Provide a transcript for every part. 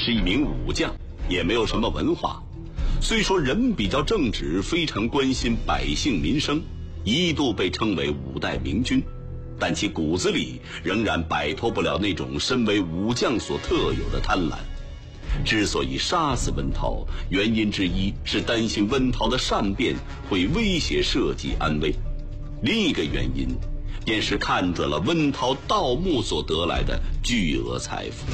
是一名武将，也没有什么文化。虽说人比较正直，非常关心百姓民生，一度被称为五代明君，但其骨子里仍然摆脱不了那种身为武将所特有的贪婪。之所以杀死温韬，原因之一是担心温韬的善变会威胁社稷安危，另一个原因便是看准了温韬盗墓所得来的巨额财富。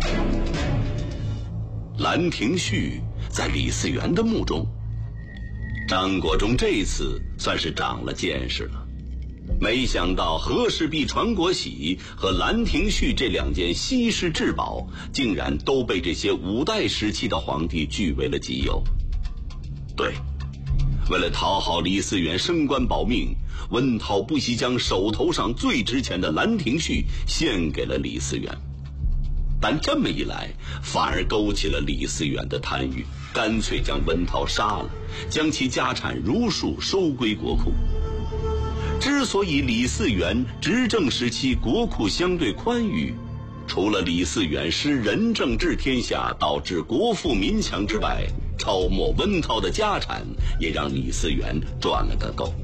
兰亭序在李嗣源的墓中，张国忠这次算是长了见识了。没想到和氏璧传国玺和兰亭序这两件稀世至宝，竟然都被这些五代时期的皇帝据为了己有。对，为了讨好李嗣源升官保命，温韬不惜将手头上最值钱的兰亭序献给了李嗣源。但这么一来，反而勾起了李嗣源的贪欲，干脆将温韬杀了，将其家产如数收归国库。之所以李嗣源执政时期国库相对宽裕，除了李嗣源施仁政治天下，导致国富民强之外，抄没温韬的家产也让李嗣源赚了个够。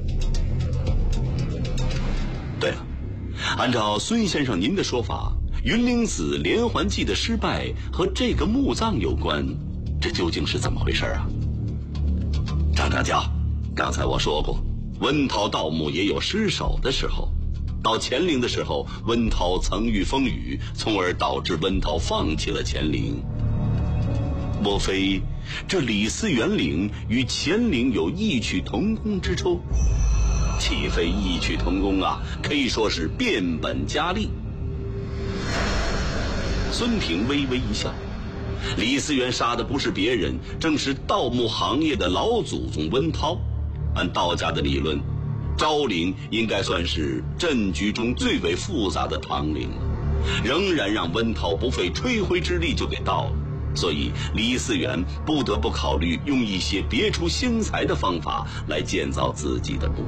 对了，按照孙先生您的说法，云灵子连环计的失败和这个墓葬有关，这究竟是怎么回事啊？张掌教，刚才我说过，温韬盗墓也有失手的时候。到乾陵的时候，温韬曾遇风雨，从而导致温韬放弃了乾陵。莫非这李嗣源陵与乾陵有异曲同工之处？岂非异曲同工啊，可以说是变本加厉。孙平微微一笑，李嗣源杀的不是别人，正是盗墓行业的老祖宗温韬。按道家的理论，昭陵应该算是阵局中最为复杂的唐陵了，仍然让温韬不费吹灰之力就给盗了。所以李嗣源不得不考虑用一些别出心裁的方法来建造自己的墓。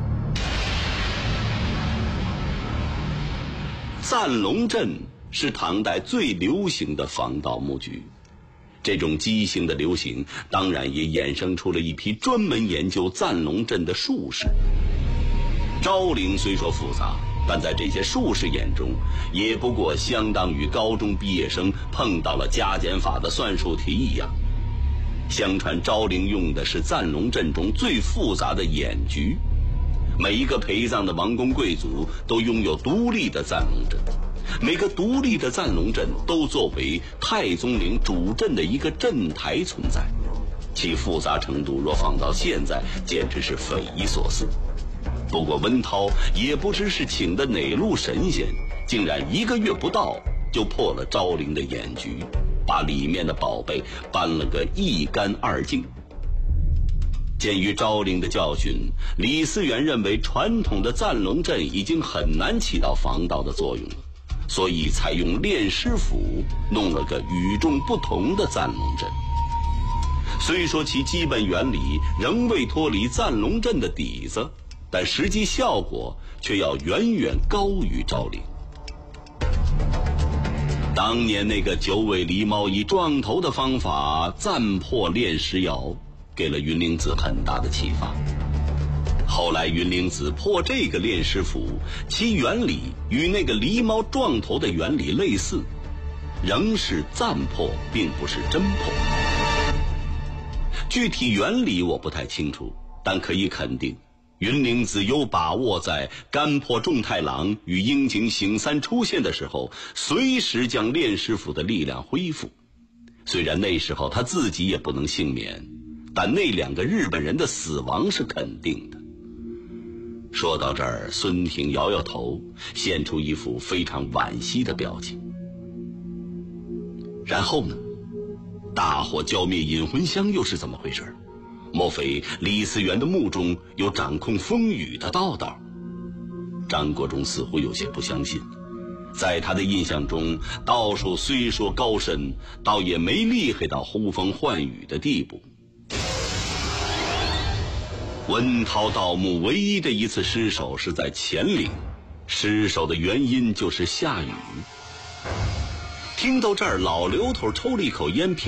赞龙阵是唐代最流行的防盗墓局，这种畸形的流行当然也衍生出了一批专门研究赞龙阵的术士。昭陵虽说复杂，但在这些术士眼中，也不过相当于高中毕业生碰到了加减法的算术题一样。相传昭陵用的是赞龙阵中最复杂的眼局，每一个陪葬的王公贵族都拥有独立的赞龙阵，每个独立的赞龙阵都作为太宗陵主阵的一个阵台存在，其复杂程度若放到现在，简直是匪夷所思。不过温韬也不知是请的哪路神仙，竟然1个月不到就破了昭陵的眼局，把里面的宝贝搬了个一干二净。鉴于昭陵的教训，李嗣源认为传统的赞龙阵已经很难起到防盗的作用了，所以采用炼尸斧弄了个与众不同的赞龙阵。虽说其基本原理仍未脱离赞龙阵的底子，但实际效果却要远远高于昭陵。当年那个九尾狸猫以撞头的方法赞破炼尸窑，给了云灵子很大的启发。后来云灵子破这个炼尸斧，其原理与那个狸猫撞头的原理类似，仍是赞破，并不是真破。具体原理我不太清楚，但可以肯定，云灵子有把握在干破仲太郎与樱井醒三出现的时候，随时将炼尸斧的力量恢复。虽然那时候他自己也不能幸免，但那2个日本人的死亡是肯定的。说到这儿，孙婷摇摇头，现出一副非常惋惜的表情。然后呢？大火浇灭引魂香又是怎么回事？莫非李嗣源的墓中有掌控风雨的道道？张国忠似乎有些不相信。在他的印象中，道术虽说高深，倒也没厉害到呼风唤雨的地步。温韬盗墓唯一的一次失手是在乾陵，失手的原因就是下雨。听到这儿，老刘头抽了一口烟，